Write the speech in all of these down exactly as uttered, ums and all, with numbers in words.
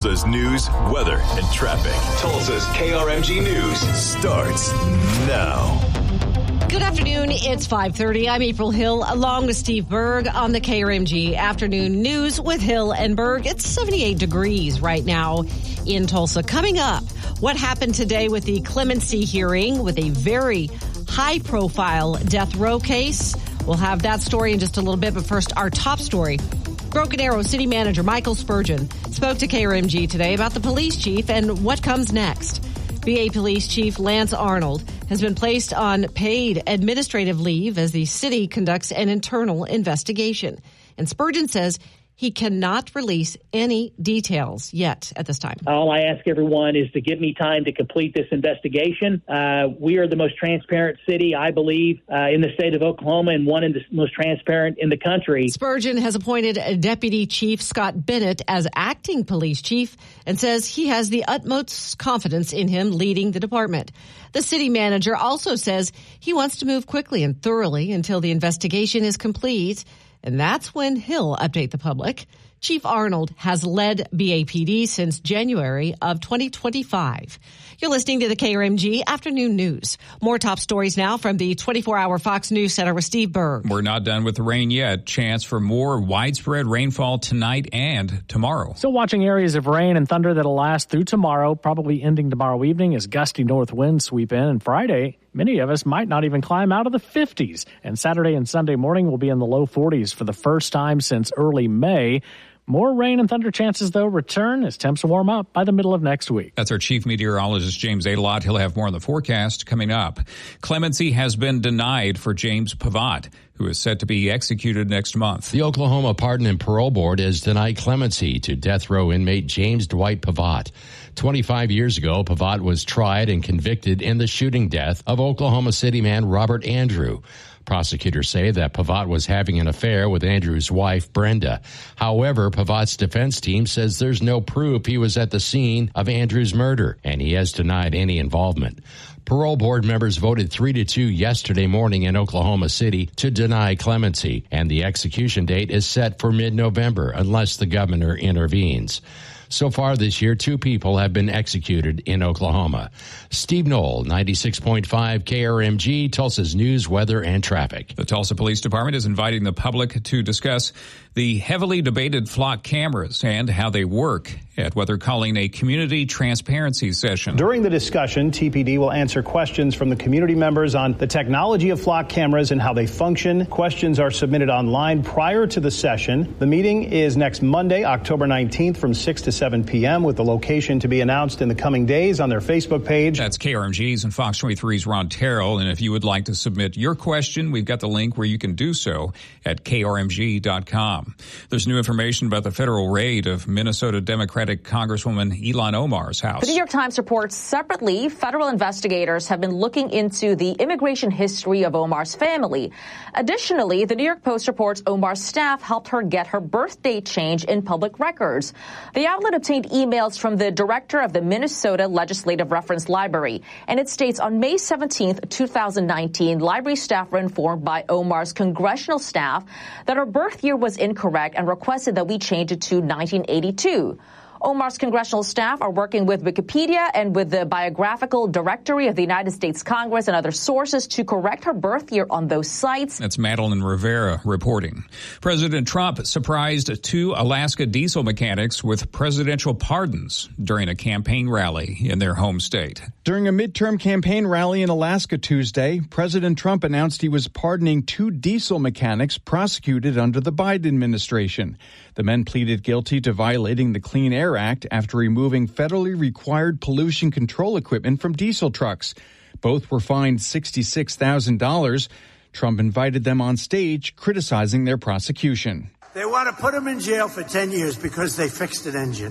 Tulsa's news, weather, and traffic. Tulsa's K R M G News starts now. Good afternoon. It's five thirty. I'm April Hill along with Steve Berg on the K R M G Afternoon News with Hill and Berg. It's seventy-eight degrees right now in Tulsa. Coming up, what happened today with the clemency hearing with a very high-profile death row case. We'll have that story in just a little bit, but first, our top story. Broken Arrow City Manager Michael Spurgeon spoke to K R M G today about the police chief and what comes next. V A Police Chief Lance Arnold has been placed on paid administrative leave as the city conducts an internal investigation. And Spurgeon says he cannot release any details yet at this time. All I ask everyone is to give me time to complete this investigation. Uh, we are the most transparent city, I believe, uh, in the state of Oklahoma, and one of the most transparent in the country. Spurgeon has appointed Deputy Chief Scott Bennett as acting police chief and says he has the utmost confidence in him leading the department. The city manager also says he wants to move quickly and thoroughly until the investigation is complete. And that's when he'll update the public. Chief Arnold has led B A P D since January of twenty twenty-five. You're listening to the K R M G Afternoon News. More top stories now from the twenty-four hour Fox News Center with Steve Berg. We're not done with the rain yet. Chance for more widespread rainfall tonight and tomorrow. Still watching areas of rain and thunder that'll last through tomorrow, probably ending tomorrow evening as gusty north winds sweep in. And Friday, many of us might not even climb out of the fifties. And Saturday and Sunday morning will be in the low forties for the first time since early May. More rain and thunder chances, though, return as temps warm up by the middle of next week. That's our chief meteorologist, James Adelot. He'll have more on the forecast coming up. Clemency has been denied for James Pavatt, who is set to be executed next month. The Oklahoma Pardon and Parole Board has denied clemency to death row inmate James Dwight Pavatt. twenty-five years ago, Pavatt was tried and convicted in the shooting death of Oklahoma City man Robert Andrew. Prosecutors say that Pavatt was having an affair with Andrew's wife, Brenda. However, Pavatt's defense team says there's no proof he was at the scene of Andrew's murder, and he has denied any involvement. Parole board members voted three to two yesterday morning in Oklahoma City to deny clemency, and the execution date is set for mid-November unless the governor intervenes. So far this year, two people have been executed in Oklahoma. Steve Knoll, ninety-six point five K R M G, Tulsa's news, weather, and traffic. The Tulsa Police Department is inviting the public to discuss the heavily debated flock cameras and how they work at what they're calling a community transparency session. During the discussion, T P D will answer questions from the community members on the technology of flock cameras and how they function. Questions are submitted online prior to the session. The meeting is next Monday, October nineteenth from six to seven p.m. with the location to be announced in the coming days on their Facebook page. That's K R M G's and Fox twenty-three's Ron Terrell. And if you would like to submit your question, we've got the link where you can do so at K R M G dot com. There's new information about the federal raid of Minnesota Democratic Congresswoman Ilhan Omar's house. The New York Times reports separately, federal investigators have been looking into the immigration history of Omar's family. Additionally, the New York Post reports Omar's staff helped her get her birth date changed in public records. The outlet obtained emails from the director of the Minnesota Legislative Reference Library, and it states on May seventeenth, two thousand nineteen, library staff were informed by Omar's congressional staff that her birth year was incorrect and requested that we change it to nineteen eighty-two. Omar's congressional staff are working with Wikipedia and with the Biographical Directory of the United States Congress and other sources to correct her birth year on those sites. That's Madeline Rivera reporting. President Trump surprised two Alaska diesel mechanics with presidential pardons during a campaign rally in their home state. During a midterm campaign rally in Alaska Tuesday, President Trump announced he was pardoning two diesel mechanics prosecuted under the Biden administration. The men pleaded guilty to violating the Clean Air Act after removing federally required pollution control equipment from diesel trucks. Both were fined sixty-six thousand dollars. Trump invited them on stage, criticizing their prosecution. They want to put them in jail for ten years because they fixed an engine.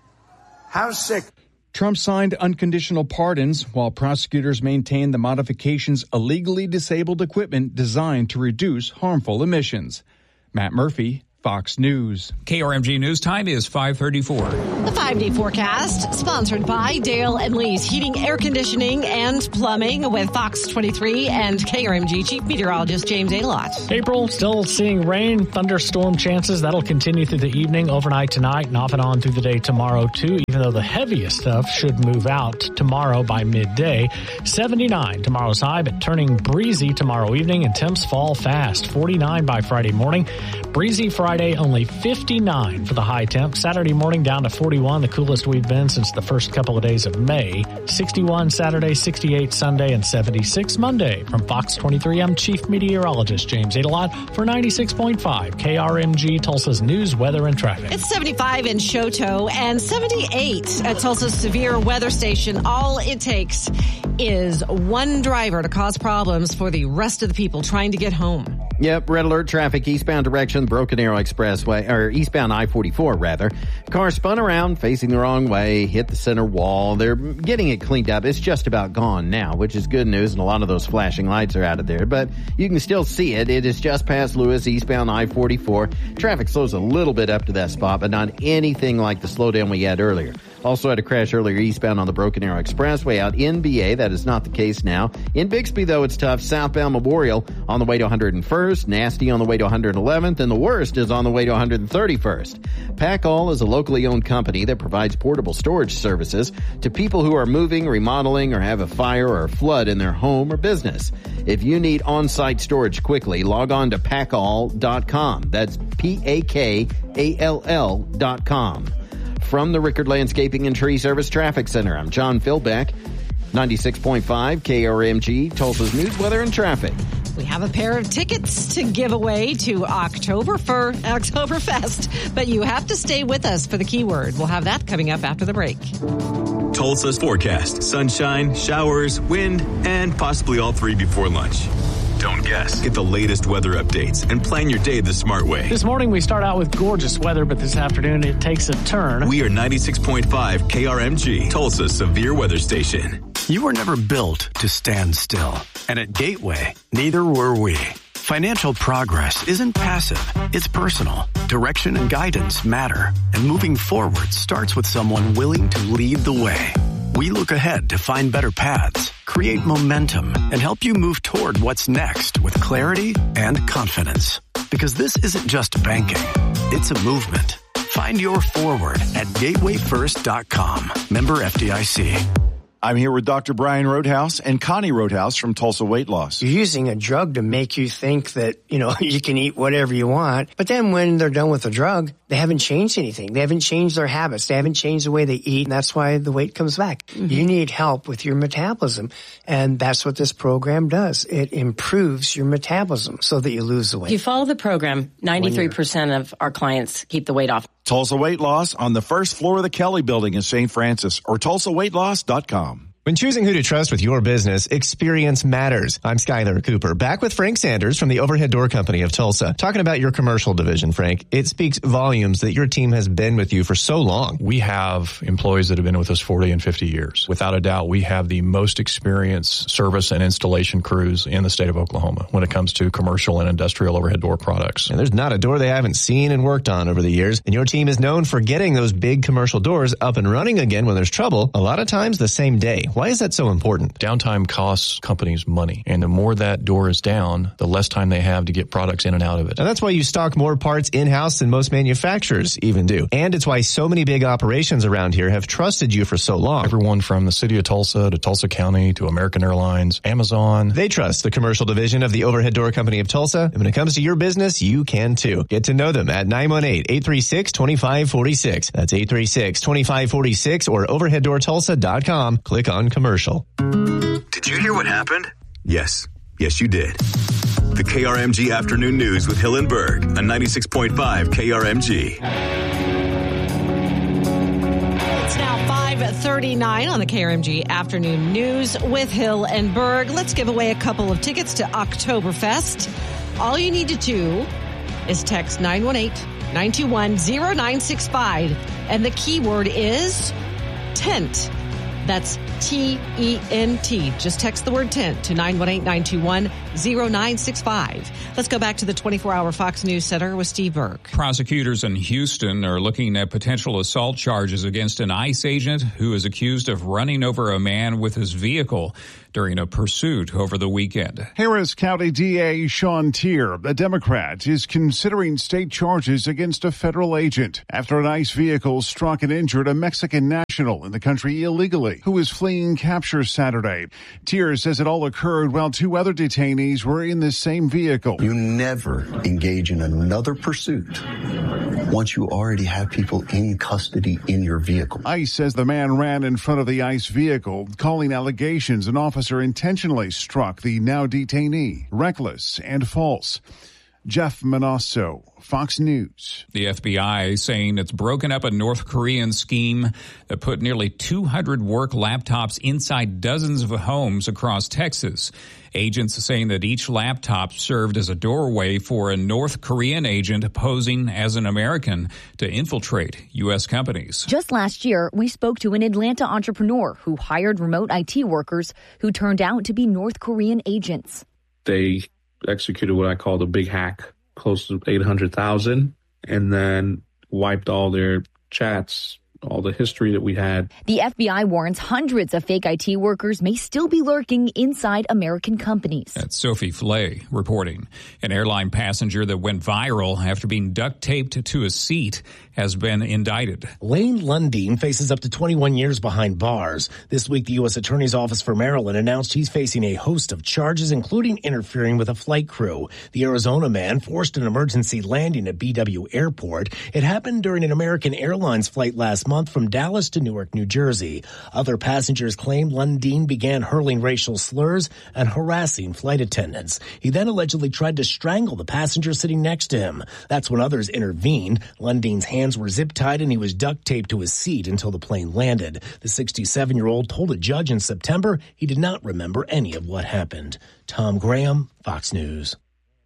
How sick. Trump signed unconditional pardons while prosecutors maintain the modifications illegally disabled equipment designed to reduce harmful emissions. Matt Murphy, Fox News. K R M G News time is five thirty-four. The five-day forecast, sponsored by Dale and Lee's Heating, Air Conditioning, and Plumbing with Fox twenty-three and K R M G Chief Meteorologist James Adelot. April, still seeing rain, thunderstorm chances. That'll continue through the evening, overnight tonight, and off and on through the day tomorrow, too, even though the heaviest stuff should move out tomorrow by midday. seventy-nine tomorrow's high, but turning breezy tomorrow evening, and temps fall fast. forty-nine by Friday morning. Breezy Friday, only fifty-nine for the high temp. Saturday morning down to forty-one, the coolest we've been since the first couple of days of May. sixty-one Saturday, sixty-eight Sunday, and seventy-six Monday. From Fox twenty-three, I'm Chief Meteorologist James Adelot for ninety-six point five K R M G, Tulsa's news, weather, and traffic. It's seventy-five in Shoto and seventy-eight at Tulsa's severe weather station. All it takes is one driver to cause problems for the rest of the people trying to get home. Yep, red alert traffic eastbound direction, Broken Arrow Expressway, or eastbound I forty-four rather. Car spun around, facing the wrong way, hit the center wall. They're getting it cleaned up. It's just about gone now, which is good news, and a lot of those flashing lights are out of there. But you can still see it. It is just past Lewis, eastbound I forty-four. Traffic slows a little bit up to that spot, but not anything like the slowdown we had earlier. Also had a crash earlier eastbound on the Broken Arrow Expressway out in B A. That is not the case now. In Bixby, though, it's tough. Southbound Memorial on the way to one hundred first, nasty on the way to one hundred eleventh, and the worst is on the way to one hundred thirty-first. Packall is a locally owned company that provides portable storage services to people who are moving, remodeling, or have a fire or a flood in their home or business. If you need on-site storage quickly, log on to packall dot com. That's P A K A L L dot com. From the Rickard Landscaping and Tree Service Traffic Center, I'm John Philbeck, ninety-six point five K R M G, Tulsa's news, weather, and traffic. We have a pair of tickets to give away to October for Oktoberfest, but you have to stay with us for the keyword. We'll have that coming up after the break. Tulsa's forecast: sunshine, showers, wind, and possibly all three before lunch. Don't guess. Get the latest weather updates and plan your day the smart way. This morning we start out with gorgeous weather, but this afternoon it takes a turn. We are ninety-six point five K R M G, Tulsa's severe weather station. You were never built to stand still. And at Gateway, neither were we. Financial progress isn't passive, it's personal. Direction and guidance matter. And moving forward starts with someone willing to lead the way. We look ahead to find better paths, create momentum, and help you move toward what's next with clarity and confidence. Because this isn't just banking, it's a movement. Find your forward at gateway first dot com. Member F D I C. I'm here with Doctor Brian Roadhouse and Connie Roadhouse from Tulsa Weight Loss. You're using a drug to make you think that, you know, you can eat whatever you want. But then when they're done with the drug, they haven't changed anything. They haven't changed their habits. They haven't changed the way they eat. And that's why the weight comes back. Mm-hmm. You need help with your metabolism. And that's what this program does. It improves your metabolism so that you lose the weight. If you follow the program, ninety-three percent of our clients keep the weight off. Tulsa Weight Loss on the first floor of the Kelly Building in Saint Francis or tulsa weight loss dot com. When choosing who to trust with your business, experience matters. I'm Skylar Cooper, back with Frank Sanders from the Overhead Door Company of Tulsa. Talking about your commercial division, Frank, it speaks volumes that your team has been with you for so long. We have employees that have been with us forty and fifty years. Without a doubt, we have the most experienced service and installation crews in the state of Oklahoma when it comes to commercial and industrial overhead door products. And there's not a door they haven't seen and worked on over the years. And your team is known for getting those big commercial doors up and running again when there's trouble, a lot of times the same day. Why is that so important? Downtime costs companies money, and the more that door is down, the less time they have to get products in and out of it. And that's why you stock more parts in-house than most manufacturers even do. And it's why so many big operations around here have trusted you for so long. Everyone from the city of Tulsa to Tulsa County to American Airlines, Amazon. They trust the commercial division of the Overhead Door Company of Tulsa. And when it comes to your business, you can too. Get to know them at nine one eight, eight three six, two five four six. That's eight three six, two five four six or overhead door tulsa dot com. Click on commercial. Did you hear what happened? Yes. Yes, you did. The K R M G Afternoon News with Hill and Berg on ninety-six point five K R M G. It's now five thirty-nine on the K R M G Afternoon News with Hill and Berg. Let's give away a couple of tickets to Oktoberfest. All you need to do is text nine one eight, nine two one, zero nine six five, and the keyword is tent. That's T E N T. Just text the word tent to nine one eight, nine two one, zero nine six five. Let's go back to the twenty-four hour Fox News Center with Steve Burke. Prosecutors in Houston are looking at potential assault charges against an ICE agent who is accused of running over a man with his vehicle during a pursuit over the weekend. Harris County D A Sean Tier, a Democrat, is considering state charges against a federal agent after an ICE vehicle struck and injured a Mexican national in the country illegally who was fleeing capture Saturday. Tier says it all occurred while two other detainees were in the same vehicle. You never engage in another pursuit once you already have people in custody in your vehicle. ICE says the man ran in front of the ICE vehicle, calling allegations an officer intentionally struck the now detainee reckless and false. Jeff Manasso, Fox News. The F B I saying it's broken up a North Korean scheme that put nearly two hundred work laptops inside dozens of homes across Texas. Agents saying that each laptop served as a doorway for a North Korean agent posing as an American to infiltrate U S companies. Just last year, we spoke to an Atlanta entrepreneur who hired remote I T workers who turned out to be North Korean agents. They executed what I called a big hack, close to eight hundred thousand, and then wiped all their chats, all the history that we had. The F B I warns hundreds of fake I T workers may still be lurking inside American companies. That's Sophie Flay reporting. An airline passenger that went viral after being duct taped to a seat has been indicted. Lane Lundeen faces up to twenty-one years behind bars. This week, the U S Attorney's Office for Maryland announced he's facing a host of charges, including interfering with a flight crew. The Arizona man forced an emergency landing at B W Airport. It happened during an American Airlines flight last month from Dallas to Newark, New Jersey. Other passengers claim Lundeen began hurling racial slurs and harassing flight attendants. He then allegedly tried to strangle the passenger sitting next to him. That's when others intervened. Lundeen's hands were zip-tied and he was duct-taped to his seat until the plane landed. The sixty-seven-year-old told a judge in September he did not remember any of what happened. Tom Graham, Fox News.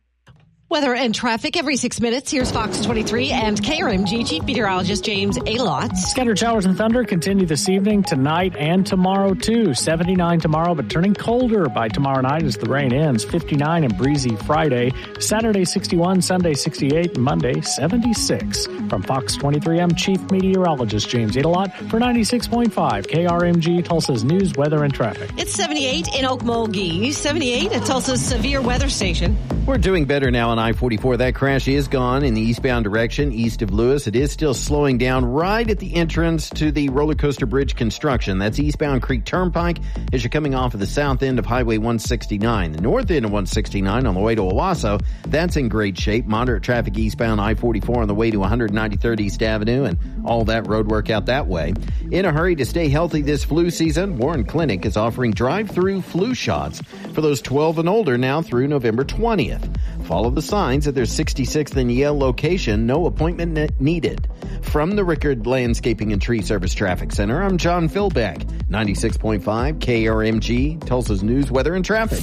Weather and traffic every six minutes. Here's Fox twenty-three and K R M G Chief Meteorologist James Alott. Scattered showers and thunder continue this evening, tonight, and tomorrow, too. seventy-nine tomorrow, but turning colder by tomorrow night as the rain ends. fifty-nine and breezy Friday. Saturday, sixty-one. Sunday, sixty-eight. And Monday, seventy-six. From Fox twenty-three, I'm Chief Meteorologist James Alott for ninety-six point five K R M G, Tulsa's news, weather, and traffic. It's seventy-eight in Okmulgee, seventy-eight at Tulsa's severe weather station. We're doing better now on I forty-four. That crash is gone in the eastbound direction east of Lewis. It is still slowing down right at the entrance to the roller coaster bridge construction. That's eastbound Creek Turnpike as you're coming off of the south end of Highway one sixty-nine. The north end of one sixty-nine on the way to Owasso, that's in great shape. Moderate traffic eastbound I forty-four on the way to one ninety-third East Avenue and all that road work out that way. In a hurry to stay healthy this flu season, Warren Clinic is offering drive-through flu shots for those twelve and older now through November twentieth. Follow the signs at their sixty-sixth and Yale location. No appointment ne- needed. From the Rickard Landscaping and Tree Service Traffic Center, I'm John Philbeck, ninety-six point five K R M G, Tulsa's news, weather, and traffic.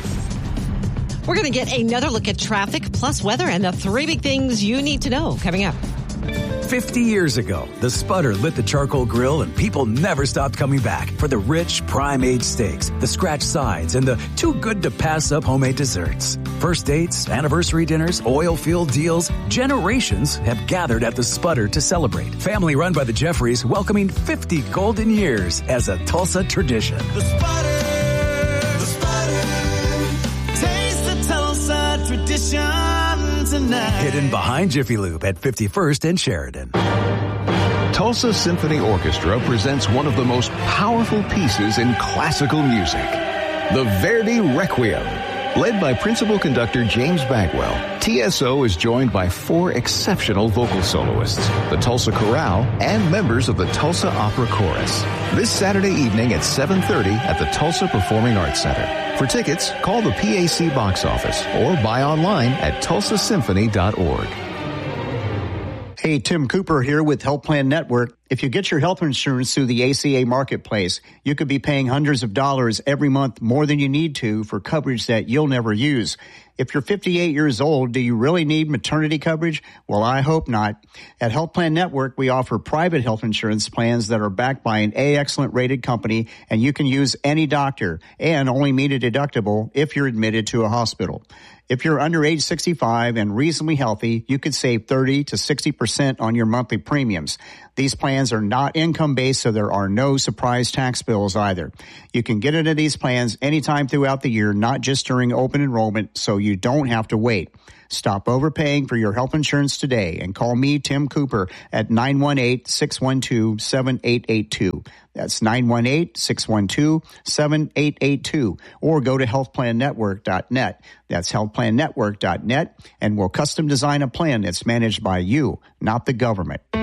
We're going to get another look at traffic plus weather and the three big things you need to know coming up. fifty years ago, the Sputter lit the charcoal grill and people never stopped coming back for the rich, prime-aged steaks, the scratch sides, and the too-good-to-pass-up homemade desserts. First dates, anniversary dinners, oil-filled deals, generations have gathered at the Sputter to celebrate. Family run by the Jeffries, welcoming fifty golden years as a Tulsa tradition. The Sputter, the Sputter, taste the Tulsa tradition. Tonight. Hidden behind Jiffy Lube at fifty-first and Sheridan. Tulsa Symphony Orchestra presents one of the most powerful pieces in classical music, the Verdi Requiem. Led by principal conductor James Bagwell, T S O is joined by four exceptional vocal soloists, the Tulsa Chorale, and members of the Tulsa Opera Chorus. This Saturday evening at seven thirty at the Tulsa Performing Arts Center. For tickets, call the P A C box office or buy online at tulsa symphony dot org. Hey, Tim Cooper here with Health Plan Network. If you get your health insurance through the A C A Marketplace, you could be paying hundreds of dollars every month more than you need to for coverage that you'll never use. If you're fifty-eight years old, do you really need maternity coverage? Well, I hope not. At Health Plan Network, we offer private health insurance plans that are backed by an A Excellent rated company, and you can use any doctor and only meet a deductible if you're admitted to a hospital. If you're under age sixty-five and reasonably healthy, you could save thirty to sixty percent on your monthly premiums. These plans are not income-based, so there are no surprise tax bills either. You can get into these plans anytime throughout the year, not just during open enrollment, so you don't have to wait. Stop overpaying for your health insurance today and call me, Tim Cooper, at nine one eight, six one two, seven eight eight two. That's nine one eight, six one two, seven eight eight two. Or go to health plan network dot net. That's health plan network dot net, and we'll custom design a plan that's managed by you, not the government.